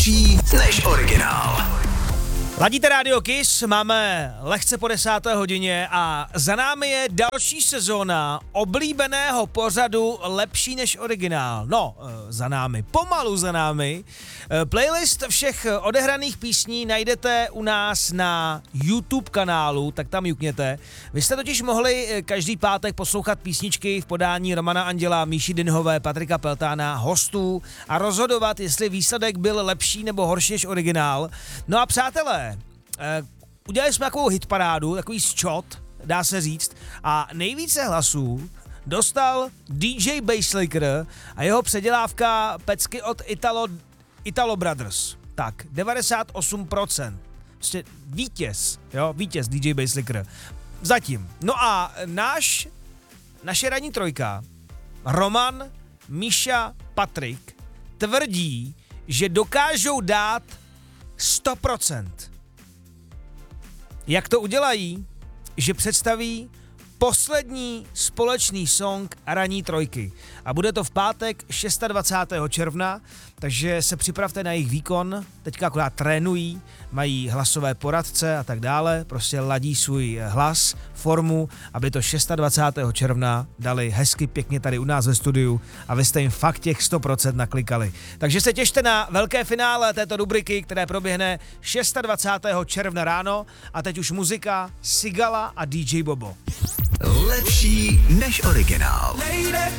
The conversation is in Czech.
Lepší než originál. Ladíte Radio Kiss, máme lehce po 10. hodině a za námi je další sezóna oblíbeného pořadu Lepší než originál. No, za námi, pomalu za námi. Playlist všech odehraných písní najdete u nás na YouTube kanálu, tak tam jukněte. Vy jste totiž mohli každý pátek poslouchat písničky v podání Romana Anděla, Míši Dynhové, Patrika Peltána, hostů a rozhodovat, jestli výsledek byl lepší nebo horší než originál. No a přátelé, udělali jsme takovou hitparádu, takový ščot, dá se říct, a nejvíce hlasů dostal DJ Basslicker a jeho předělávka pecky od Italo Brothers. Tak, 98%. Prostě vítěz DJ Basslicker. Zatím. No a naše ranní trojka, Roman, Míša, Patrik, tvrdí, že dokážou dát 100%. Jak to udělají? Že představí poslední společný song ranní trojky. A bude to v pátek 26. června, takže se připravte na jejich výkon. Teďka akorát trénují, mají hlasové poradce a tak dále. Prostě ladí svůj hlas, formu, aby to 26. června dali hezky pěkně tady u nás ve studiu a vy jste jim fakt těch 100% naklikali. Takže se těšte na velké finále této rubriky, které proběhne 26. června ráno. A teď už muzika Sigala a DJ Bobo. Lepší než originál.